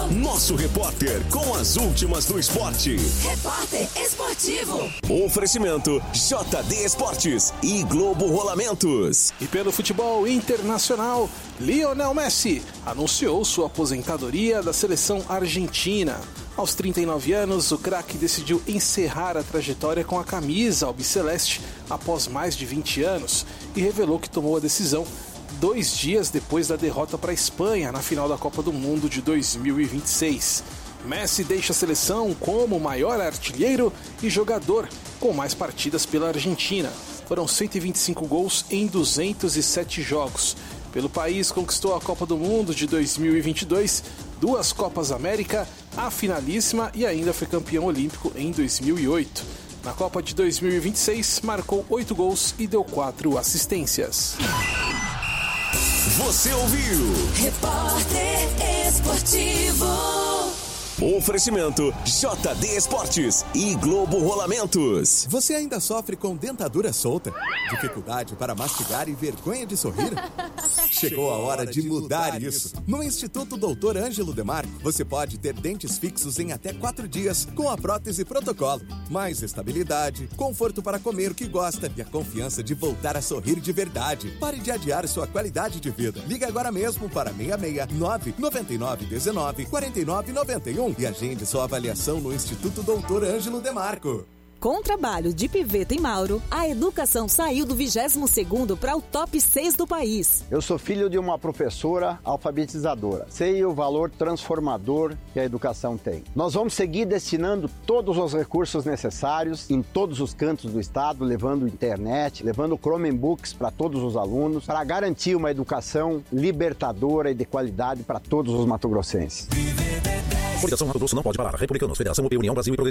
Nosso repórter com as últimas do esporte. Repórter Esportivo. Oferecimento JD Esportes e Globo Rolamentos. E pelo futebol internacional, Lionel Messi anunciou sua aposentadoria da seleção argentina. Aos 39 anos, o craque decidiu encerrar a trajetória com a camisa albiceleste após mais de 20 anos e revelou que tomou a decisão 2 dias depois da derrota para a Espanha na final da Copa do Mundo de 2026. Messi deixa a seleção como o maior artilheiro e jogador com mais partidas pela Argentina. Foram 125 gols em 207 jogos. Pelo país, conquistou a Copa do Mundo de 2022, 2 Copas América, a finalíssima e ainda foi campeão olímpico em 2008. Na Copa de 2026, marcou 8 gols e deu 4 assistências. Você ouviu? Repórter Esportivo. Oferecimento JD Esportes e Globo Rolamentos. Você ainda sofre com dentadura solta? Dificuldade para mastigar e vergonha de sorrir? Chegou a hora de mudar isso. No Instituto Dr. Ângelo Demarco, você pode ter dentes fixos em até 4 dias com a prótese protocolo. Mais estabilidade, conforto para comer o que gosta e a confiança de voltar a sorrir de verdade. Pare de adiar sua qualidade de vida. Liga agora mesmo para 669 9919 4991 e agende sua avaliação no Instituto Dr. Ângelo Demarco. Com trabalho de Piveta e Mauro, a educação saiu do 22º para o top 6 do país. Eu sou filho de uma professora alfabetizadora. Sei o valor transformador que a educação tem. Nós vamos seguir destinando todos os recursos necessários em todos os cantos do estado, levando internet, levando Chromebooks para todos os alunos, para garantir uma educação libertadora e de qualidade para todos os matogrossenses. Coligação Mato Grosso não pode parar. Republicanos, Federação UP, União Brasil e